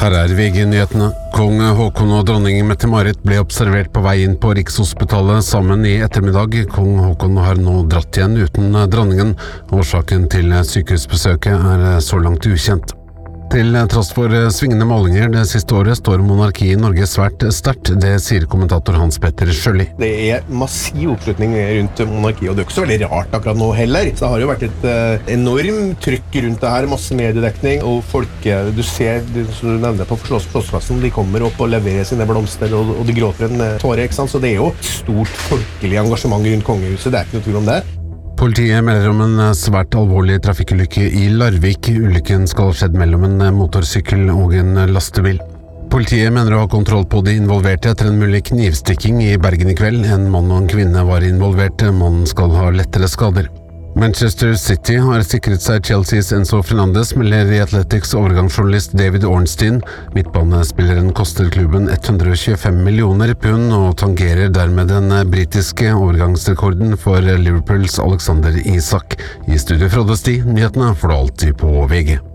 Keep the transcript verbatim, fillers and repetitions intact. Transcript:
Her er V G-nyhetene. Kong Håkon og dronning Mette-Marit ble observert på vei inn på Rikshospitalet sammen i ettermiddag. Kong Håkon har nå dratt igjen uten dronningen. Årsaken til sykehusbesøket er så langt ukjent. Til tross for svingende målinger det siste året står monarkiet i Norge svært sterkt. Det sier kommentator Hans Petter Sjølli. Det er massiv oppslutning rundt monarkiet, og det er ikke så veldig rart akkurat nå heller. Så det har jo vært et uh, enormt trykk rundt det her, masse mediedekning, og folk, du ser, som du nevner på Slottsplassen, de kommer opp og leverer sine blomster, og, og de gråter en tåre, ikke sant? Så det er jo stort folkelig engasjement rundt kongehuset, det er ikke noe tvil om det. Politiet melder om en svært alvorlig trafikkulykke i Larvik. Ulykken skal ha skjedd mellom en motorsykkel og en lastebil. Politiet mener å ha kontroll på de involverte etter en mulig knivstikking i Bergen i kveld. En mann og en kvinne var involvert. Mannen skal ha lettere skader. Manchester City har sikret seg Chelseas Enzo Fernandes, melder i Athletics overgangsjournalist David Ornstein. Midtbanespilleren koster klubben ett hundre og tjuefem millioner pund og tangerer dermed den britiske overgangsrekorden for Liverpools Alexander Isak. I studio Frode Sti, nyhetene får du alltid på V G.